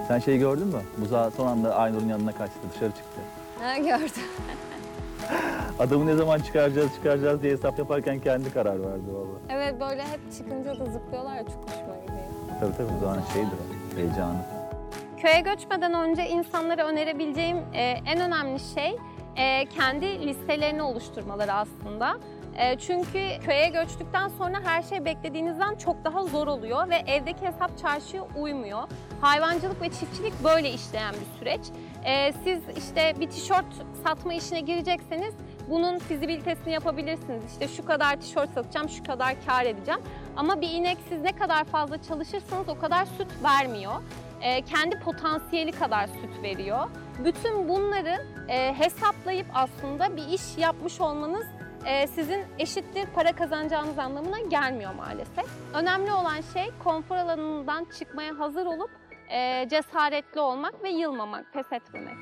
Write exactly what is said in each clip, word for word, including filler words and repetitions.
Sen şeyi gördün mü? Buzağı son anda Aynur'un yanına kaçtı, dışarı çıktı. Ha, gördüm. Adamı ne zaman çıkaracağız, çıkaracağız diye hesap yaparken kendi karar verdi valla. Evet, böyle hep çıkınca da zıplıyorlar ya, çok hoşuma gidiyor. Tabii tabii Buzağı'nın şeyidir o, heyecanı. Köye göçmeden önce insanlara önerebileceğim e, en önemli şey e, kendi listelerini oluşturmaları aslında. E, çünkü köye göçtükten sonra her şey beklediğinizden çok daha zor oluyor ve evdeki hesap çarşıya uymuyor. Hayvancılık ve çiftçilik böyle işleyen bir süreç. E, siz işte bir tişört satma işine girecekseniz bunun fizibilitesini yapabilirsiniz. İşte şu kadar tişört satacağım, şu kadar kar edeceğim. Ama bir inek siz ne kadar fazla çalışırsanız o kadar süt vermiyor. E, kendi potansiyeli kadar süt veriyor. Bütün bunları e, hesaplayıp aslında bir iş yapmış olmanız e, sizin eşittir para kazanacağınız anlamına gelmiyor maalesef. Önemli olan şey konfor alanından çıkmaya hazır olup e, cesaretli olmak ve yılmamak, pes etmemek.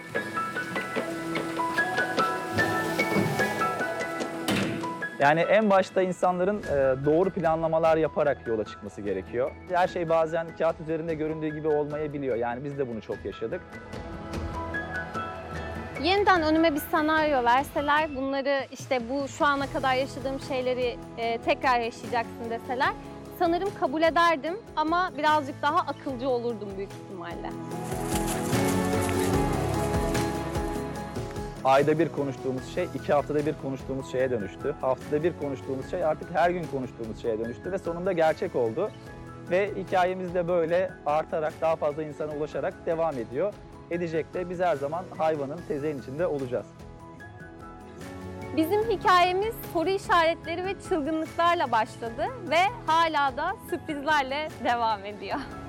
Yani en başta insanların e, doğru planlamalar yaparak yola çıkması gerekiyor. Her şey bazen kağıt üzerinde göründüğü gibi olmayabiliyor. Yani biz de bunu çok yaşadık. Yeniden önüme bir senaryo verseler, bunları işte bu şu ana kadar yaşadığım şeyleri e, tekrar yaşayacaksın deseler, sanırım kabul ederdim ama birazcık daha akılcı olurdum büyük ihtimalle. Ayda bir konuştuğumuz şey iki haftada bir konuştuğumuz şeye dönüştü. Haftada bir konuştuğumuz şey artık her gün konuştuğumuz şeye dönüştü ve sonunda gerçek oldu. Ve hikayemiz de böyle artarak, daha fazla insana ulaşarak devam ediyor. Edecek de biz her zaman hayvanın tezeğin içinde olacağız. Bizim hikayemiz soru işaretleri ve çılgınlıklarla başladı ve hala da sürprizlerle devam ediyor.